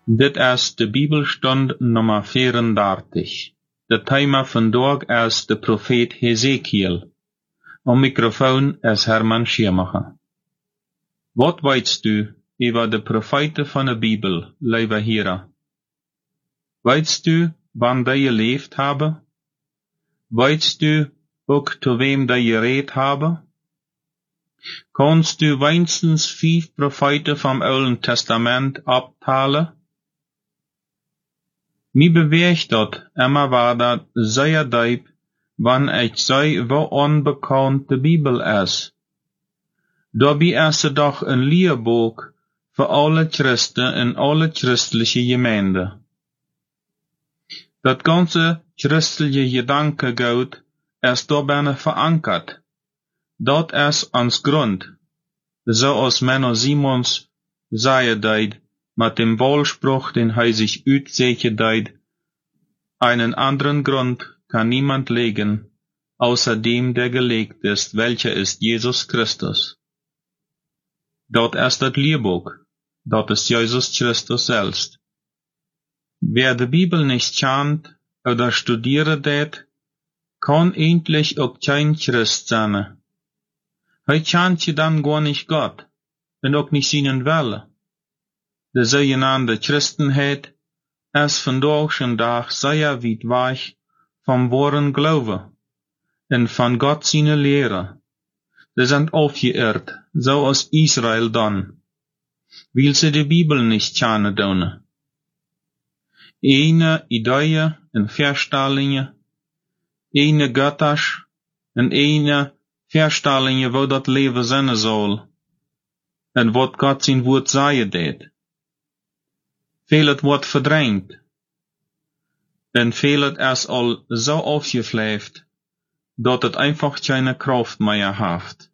Dit is de Bibelstund nummer 34. De thema vandaag is de profeet Hesekiel. Om microfoon is Herman Schirmacher. Wat weetst du over de profeten van de Bibel, lieve Heren? Weetst du, wann die geleefd hebben? Weetst du ook zu wem die geredet hebben? Kannst du wenigstens 5 profeten vom Oude Testament abtalen? Mi beweegt dat, immer war dat zeer diep, wann ich zei, wo onbekannt de Bibel is. Daarbij is het doch een leerboek voor alle Christen en alle christelijke gemeenten. Dat ganze christelijke gedachtegoed is daarbij verankerd. Dat is ons grond, zoals Menno Simons zei deed, met dem Wahlspruch, den hij zich uitzeichen deed, einen anderen Grund kann niemand legen, außer dem, der gelegt ist, welcher ist Jesus Christus. Dat ist das Lehrbuch, dat ist Jesus Christus selbst. Wer die Bibel nicht kennt oder studieren det, kann eigentlich auch kein Christ sein. Hij kennt je dann gar nicht Gott, und auch nicht seinen Wille. De sogenannte Christenheit ist vandaag schon dag sehr weit weg vom wahren Glaube und von Gott seine Lehre. Sie sind aufgeirrt, so als Israel dann, weil sie die Bibel nicht kennen tun. Eine Idee en Verstellingen, eine Götters en eine Verstellingen, wo dat Leben sein soll, en wat Gott sein Wort sagen deed. Veel wordt verdrängt, en veel is al zo aufgefleeft, dat het einfach keine Kraft mehr heeft.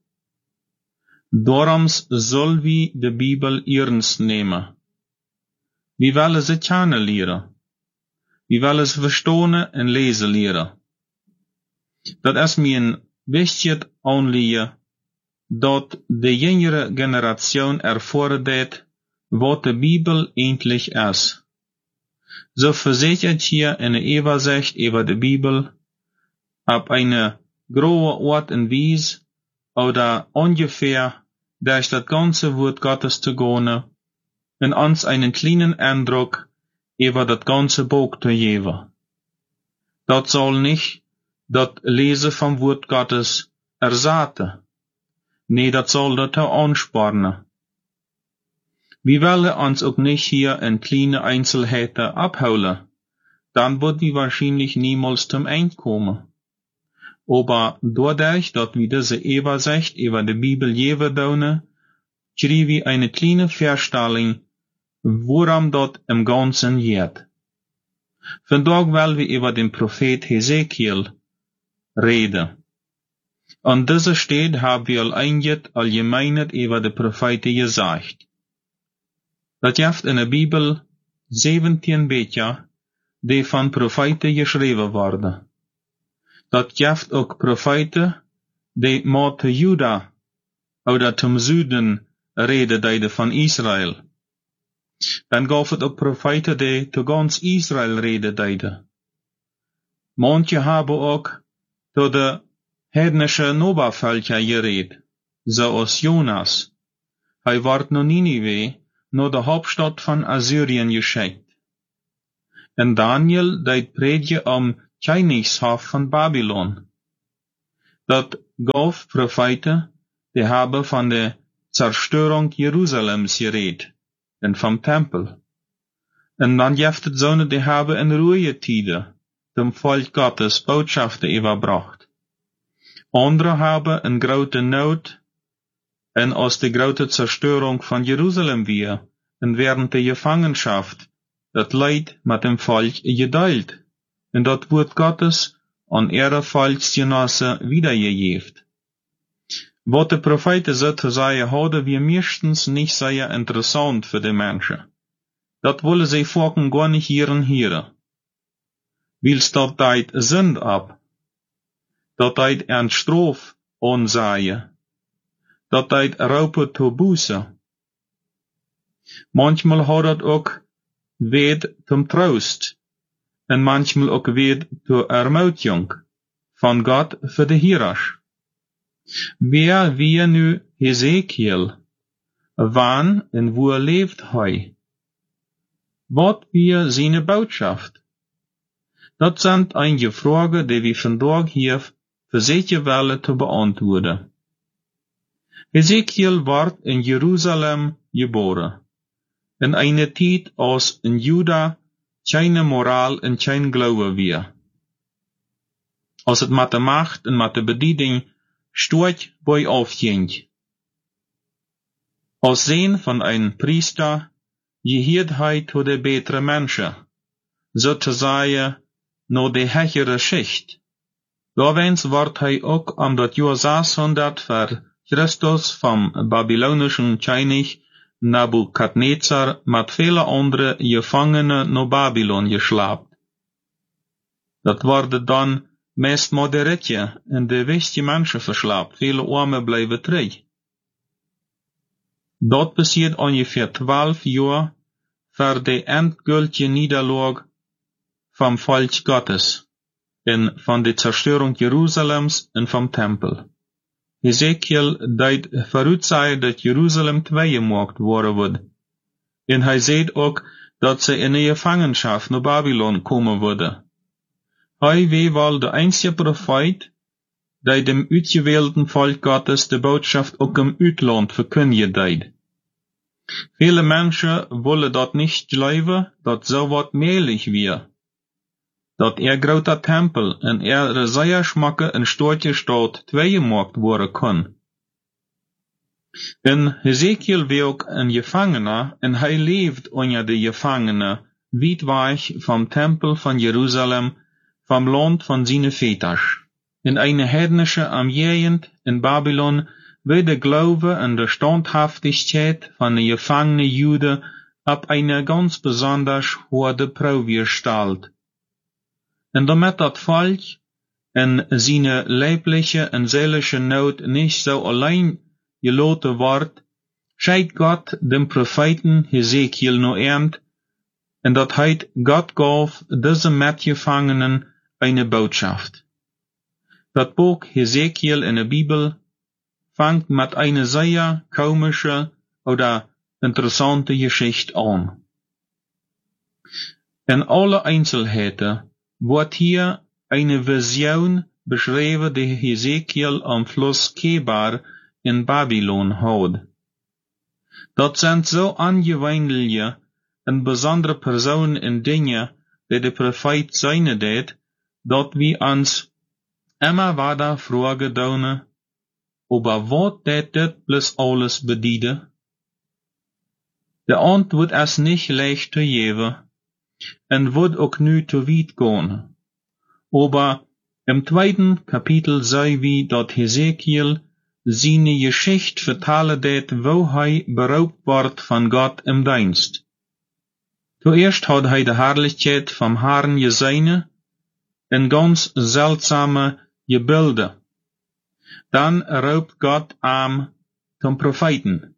Daarom soll wie de Bibel ernst nemen. Wir willen ze kennen leren. Wir willen ze verstaan en lezen leren. Dat is mijn wichtig aanliegen, dat de jongere generation ervaren deed, wat de Bibel eigentlich is. So versichert hier eine Übersicht über die Bibel, ab eine große Art und Weise, oder ungefähr durch das ganze Wort Gottes zu gehen, und uns einen kleinen Eindruck über das ganze Buch zu geben. Das soll nicht das Lesen vom Wort Gottes ersetzen. Nee, das soll das anspornen. Wir wollen uns auch nicht hier in kleine Einzelheiten abholen, dann wird wir wahrscheinlich niemals zum Ende kommen. Aber dadurch, dass wir diese Übersicht über die Bibel geben können, kriegen wir eine kleine Vorstellung, worum dort im Ganzen geht. Vandaag wollen wir über den Prophet Hesekiel reden. An dieser Stelle haben wir allgemein über die Propheten gesagt. Dat heeft in de Bibel 17 Bücher, die van profeten geschreven worden. Dat heeft ook profeten, die met Juda, oder zum Süden, reden deiden van Israël. Dan gaf het ook profeten die zu ganz Israël reden deiden. Manche hebben ook tot de heidnische Nobelvölker geredet, zoals Jonas. Hij wordt naar Ninive, naar de Hauptstadt van Assyrien geschickt. En Daniel deed predje om Koningshof van Babylon. Dat gaf profeten, die hebben van de zerstörung Jeruzalems geredet, en vom Tempel. En dan heeft het zonen, die hebben in ruhige tijden dem Volk Gottes Botschaften überbracht. Andere hebben een grote nood, en als die grote Zerstörung von Jerusalem weer, en während der Gefangenschaft, dat Leid mit dem Volk gedeilt, en dat Wort Gottes an ihre Volksgenossen wiedergegeben. Wat de Propheten so zu sagen hadden, wir meistens nicht sehr interessant für die Menschen. Dat wollen sie vorken gar nicht hören. Willst dat deit Sünd ab, dat deit een Straf ansehen, dat deit Raupe to Buße. Manchmal hat dat ook wird zum Trost en manchmal ook wird zur Ermutigung von Gott für die Hierarch. Wer wir nu Hesekiel, wann en wo leeft hij? Wat wir seine Botschaft? Dat sind einige Fragen, die wir vandaag hier für sicher wollen zu beantworten. Hesekiel wordt in Jerusalem geboren. In eine Tijd als in Juda keine Moral en kein Glaube wir. Als het met de macht en met de bediening stoort bij afging. Als Sohn von ein Priester gehiert hij zu de betere Menschen, sozusagen naar de hechere Schicht. Daarwens wordt hij ook om dat jaar 600 voor Christus vom babylonischen König Nabukadnezar met vele andere Gefangenen naar Babylon geschlapt. Dat worden dan meest moderetje en de wijste mensen verslaapt, vele armen blijven terug. Dat passiert ongeveer 12 jaar voor de endgültige Niederlage vom Volk Gottes en van de Zerstörung Jeruzalems en vom Tempel. Hesekiel deed vooruitzagen dat Jeruzalem tweegemaakt worden wordt. En hij zei ook dat ze in de gevangenschap naar Babylon komen worden. Hij was wel de einzige profeet die dem uitgewählten Volk Gottes de boodschap ook im Uitland verkündigen deed. Viele Menschen wollen dat nicht geloven dat so wat möglich wir. Dat groter Tempel en sehr schmakke en stootje staat tweegemaakt worden kon. En Hesekiel was ook een Gevangener en hij leeft onder de Gevangenen weit weg vom Tempel van Jeruzalem, vom Land van zijn veters. In eine heidnische Umgegend in Babylon wird der Glaube und der Standhaftigkeit von den gefangenen Juden ab einer ganz besonders hohe Probe gestellt. Und damit das Volk in seine leibliche und seelische Not nicht so allein gelassen wird, schickt Gott dem Propheten Hesekiel nur ernt, und dat heit Gott gaf diese Mitgefangenen eine Botschaft. Dat Buch Hesekiel in der Bibel fängt mit einer sehr komische oder interessante Geschichte an. In alle Einzelheiten wird hier eine Vision beschrieben, die Hesekiel am Fluss Kebar in Babylon hat. Dat sind so angewöhnliche und besondere Personen und Dinge, die der Prophet seine deed, dat wir uns immer wieder fragen dürfen, aber wat dit bloß alles bedienen? De Antwort ist nicht leicht zu geben und wird auch nicht zu weit gehen. Aber im 2. Kapitel sehen wir, dass Hesekiel seine Geschichte vertellen deed, wo er beraubt wird von Gott im Dienst. Zuerst hat er die Herrlichkeit vom Herrn gesehen in ganz seltsame Gebilde. Dann raubt Gott ihm zum Propheten.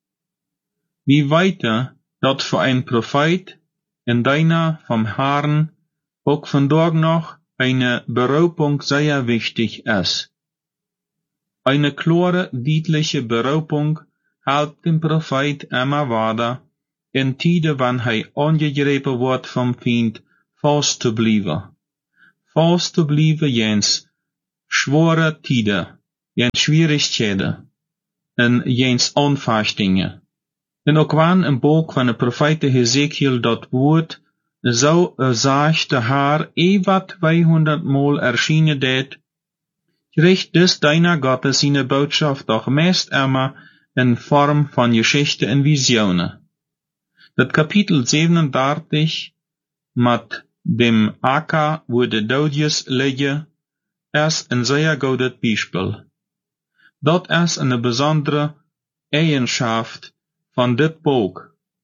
Wie weiter, dat für ein Prophet in deiner vom Herrn auch vandaag noch eine Beraubung sehr wichtig ist. Eine klare, deutliche Beraubung hält den Prophet immer weiter, in Tiden, wann er angegriffen wird vom Feind, fast zu bleiben. Fast zu bleiben jens schwere Tiden, jens Schwierigkeiten, en jens Anfechtingen. En ook wann im Buch van de Prophet Hesekiel dat woord, so sagt der Herr, wat 200 Mal erschienen deed, kriegt des deiner Gottes seine Botschaft doch meest immer in Form von Geschichte und Visionen. Dat Kapitel 37 mit dem Acker, wo de Dodjes liggen, ist ein sehr gutes Beispiel. Dat ist eine besondere Eigenschaft von dit Buch.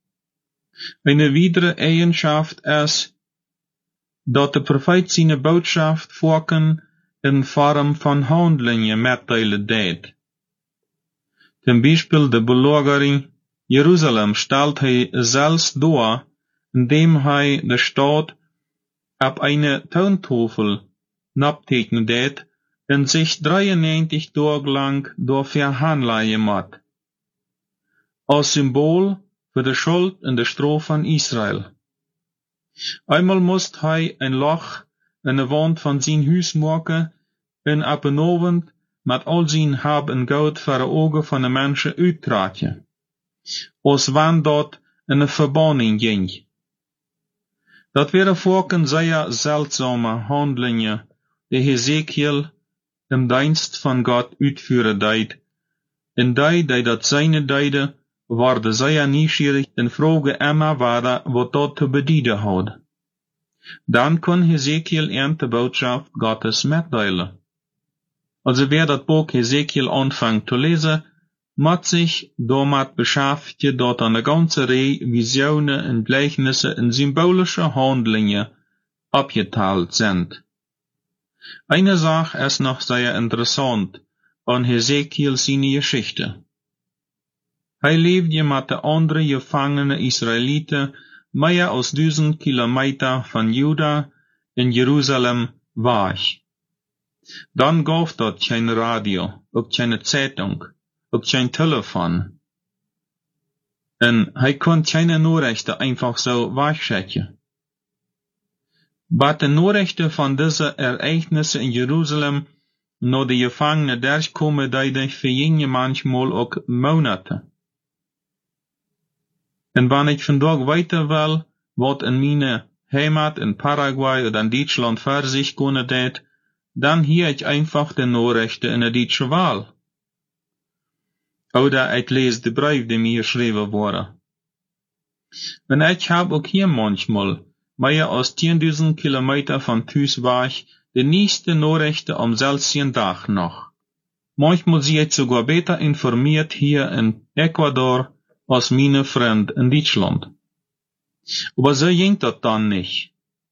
Eine weitere Eigenschaft ist, dat de Prophet seine Botschaft vorken in Form von Handlingen mitteilen deed. Zum Beispiel de Belagerung Jerusalem stellt hij zelfs door indem hij de Stadt ab eine Tontafel naptekenen deed en zich 93 Tage lang door verhandelen moet, als Symbol für die Schuld und die Strafe von Israel. Einmal moest hij een loch in de wand van zijn huis maken en op een avond met al zijn hab en goud voor de ogen van de mensen uittraatje, als wanneer dat in een verbanning ging. Dat waren volken zeer zeldzame handelingen, die Hesekiel im Dienst van God uitvoeren deed, en die dat zijne deiden, waren zeer nieuwsgierig en vroegen immer weiter, wat dat te bedienen had. Dan kon Hesekiel ihnen de boodschap Gottes mitteilen. Also wer dat Buch Hesekiel anfängt zu lesen, moet sich damit beschäftigen, dat eine ganze Reihe Visionen und Gleichnisse und symbolische Handlungen abgeteilt sind. Eine Sache ist noch sehr interessant an Hesekiel seine Geschichte. Hij leefde mit de andere gefangenen Israeliten mehr als 1000 Kilometer von Juda in Jerusalem weg. Dann gab dort kein Radio, auch keine Zeitung, auch kein Telefon. Und hij kon keine Nachrichten einfach so wegschicken. Bei den Nachrichten von diesen Ereignissen in Jerusalem nach die Gefangenen durchkommen, die vergingen manchmal auch Monate. Und wenn ich von dort weiter will, was in meine Heimat in Paraguay oder in Deutschland für sich gehen wird, dann hier ich einfach die Nachrichten in der deutschen Wahl. Oder ich lese die Briefe, die mir geschrieben wurden. Und ich habe auch hier manchmal mehr als 10.000 Kilometer von Thuis weg die nächste Nachrichten am selben Tag noch. Manchmal sehe ich sogar besser informiert hier in Ecuador als meine Freunde in Deutschland. Aber so ging das dann nicht.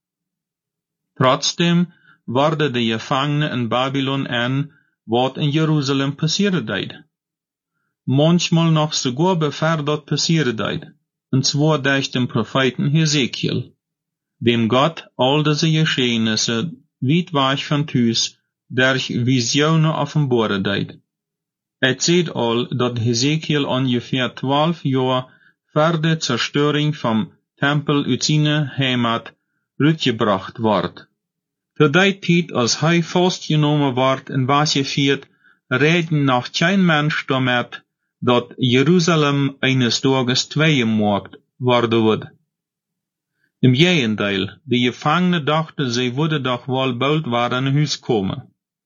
Trotzdem waren die Gefangenen in Babylon an, was in Jerusalem passiert ist. Manchmal noch sogar bevor das passiert ist, und zwar durch den Propheten Hesekiel, dem Gott all diese Geschehnisse weit weg von Thuis durch Visionen offenbart hat. Es sieht all, dass Hesekiel ungefähr 12 Jahre vor der Zerstörung vom Tempel uit seine Heimat rückgebracht wird. Zu der Zeit, als er festgenommen wird und weggeführt, reden noch kein Mensch damit, dass Jerusalem eines Tages zweigemacht werden wird. Im Gegenteil, die Gefangenen dachten, sie würde doch wohl bald wieder in Huis kommen.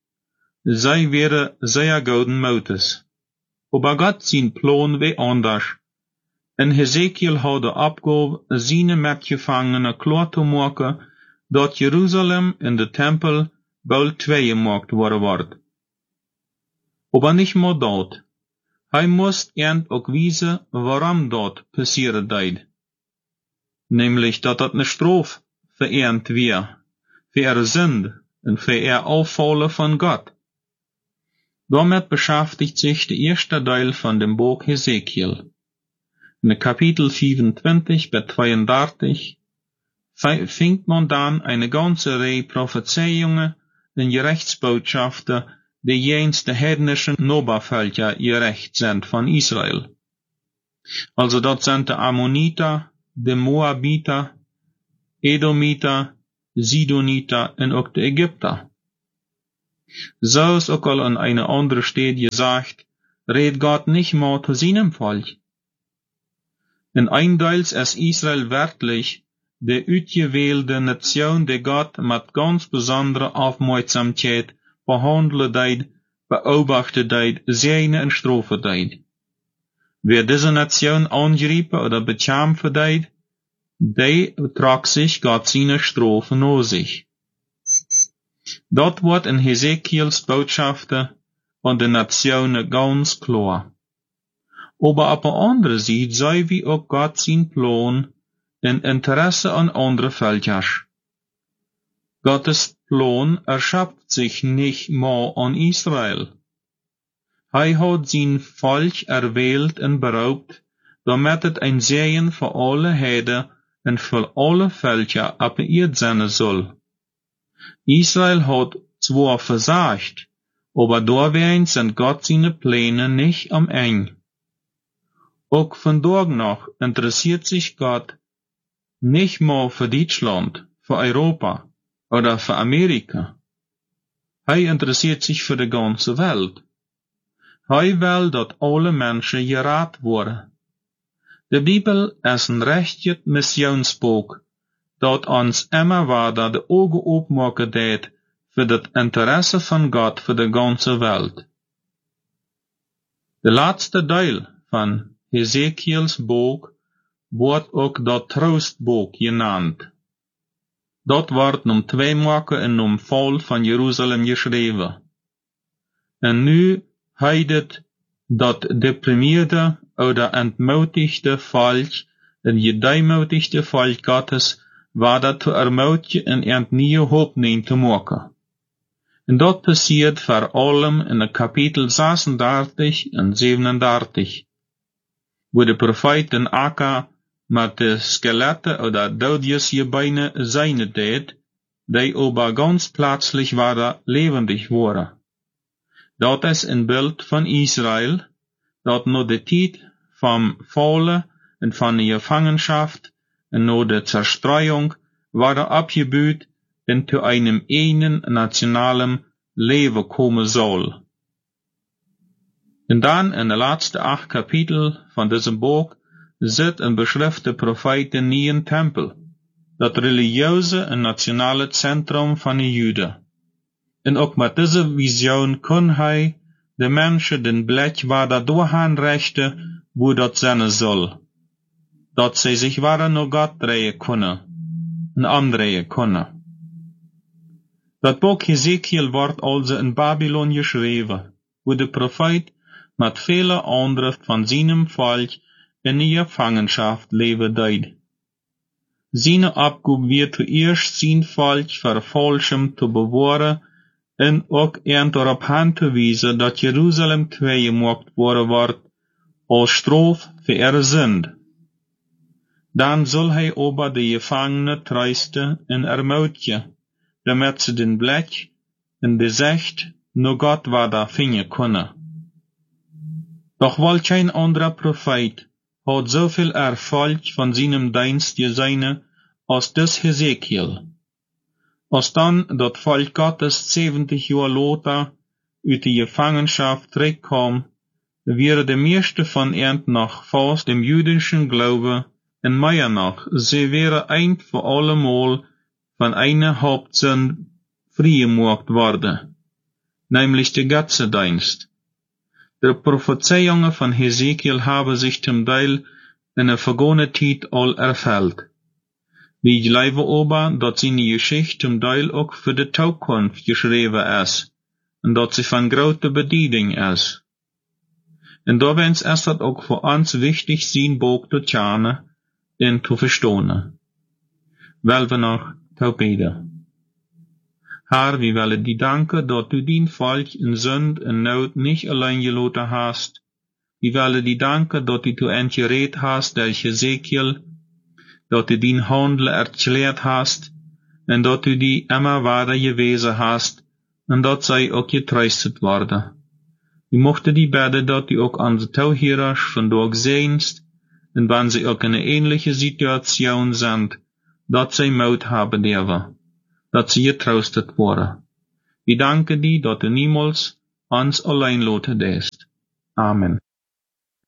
Sie wären sehr guten Mutes. Aber Gott sein Plan war anders. En Hesekiel had de opgave seine Mitgefangenen klar zu machen, dass Jerusalem in de Tempel bald zweigemacht worden wird. Aber nicht nur dort. Hij moest ihnen auch wissen, warum dort passiert ist. Nämlich, dass das eine Strafe für ihn wäre, für ihre Sünde und für ihr Auffallen von Gott. Damit beschäftigt sich der erste Teil von dem Buch Hesekiel. In Kapitel 25 bis 32 findet man dann eine ganze Reihe Prophezeiungen und Gerechtsbotschaften, die jens der heidnischen Nobervölker gerecht sind von Israel. Also dort sind die Ammoniter, die Moabiter, Edomiter, Sidoniter und auch die Ägypter. So ist auch an einer anderen Stelle gesagt, red Gott nicht mehr zu seinem Volk. In eindeels ist Israel wörtlich die uitgewählte Nation, die Gott mit ganz besonderer Aufmerksamkeit behandelt hat, beobachtet hat, segnen und strafen hat. Wer diese Nation angreifen oder bekämpfen hat, der tragt sich Gott seine Strafe nach sich. Dort wird in Hesekiels Botschaften von den Nationen ganz klar. Aber auf der anderen Seite sei wie auch Gott sein Plan in Interesse an andere Völker. Gottes Plan erschöpft sich nicht mehr an Israel. Er hat sein Volk erwählt und beraubt, damit es ein Segen für alle Heiden en für alle Völker appelliert sein soll. Israel hat zwar versagt, aber dawein sind Gott seine Pläne nicht am Ende. Auch von dort noch interessiert sich Gott nicht mal für Deutschland, für Europa oder für Amerika. Er interessiert sich für die ganze Welt. Er will, dass alle Menschen gerat worden. Die Bibel ist ein rechtes Missionsbuch, dat uns immer wieder die Augen opmaken deed für das Interesse von Gott für die ganze Welt. Der letzte Teil von Hesekiels Buch wordt auch das Troostbuch genannt. Dat wordt twee maanden in Fall von Jerusalem geschreven. En nu heidet dat deprimierte oder entmutigte Volk, het gedemütigte Volk Gottes, war dat te ermutigen en nieuwe hoop neemt te maken. En dat passiert vor allem in de kapitel 36 en 37, wo de profeet den Akka met de skeletten oder doodjesgebeine seine deed, die aber ganz plötzlich waren lebendig worden. Dat is een beeld van Israel, dat no de tijd vom Fallen en van de Gefangenschaft en no de Zerstreuung waren abgebuht en zu einem einen nationalen Leben kommen soll. En dan in de laatste 8 Kapitel van deze boek zit een beschrifte profeet in nieuwen tempel, dat religieuze en nationale centrum van de Juden. En ook met deze visioen kon hij de mensen den blik waar doorgaan richten, wo dat zijn zal, dat zij zich waren naar God draaien kunnen en aandraaien kunnen. Dat boek Hesekiel wordt also in Babylon geschreven, wo de profeet met vele andere van zijn volk in de Gefangenschaft leven deed. Zijn opgave wird zuerst zijn volk voor falschem te bewaren en ook erop aan te wijzen dat Jeruzalem tweegemaakt worden wordt als straf voor ihre Sünde. Dan zal hij aber de Gefangenen trösten en ermutigen, damit ze den blik en de zicht naar God wieder vinden kunnen. Doch wel geen andere profeet had zoveel Erfolg von seinem Dienst gesehen als des Hesekiel. Als dan dat Volk Gottes 70 Jahre later uit de Gefangenschaft terugkwam, wäre de meeste van ihnen noch fast dem jüdischen Glaube en mehr noch, sie wäre ein für allemal von einer Hauptsünde vrijgemaakt worden, nämlich der Götzendienst. De Prophezeiungen von Hesekiel haben sich zum Teil in der vergangenen Zeit all erfüllt. Wir glauben aber, dass seine Geschichte zum Teil auch für die Zukunft geschrieben ist und dass sie von großer Bedeutung ist. Und dabei ist es auch für uns wichtig, sein Buch zu kennen und zu verstehen. Weil wir noch zu beten. Herr, wir wollen dir danken, dass du dein Volk in Sünd und Not nicht allein gelassen hast. Wir wollen dir danken, dass du uns gerettet hast durch Hesekiel, dass du dein Handeln erklärt hast und dass du die immer weiter gewesen hast und dass sie auch getröstet worden. Wir möchten dir beten, dass du auch unsere Zuhörer von dort sehnst und wenn sie auch in einer ähnlichen Situation sind, dass sie Mut haben dürfen, dass sie getröstet worden. Wir danken dir, dass du niemals uns allein lassen lässt. Amen.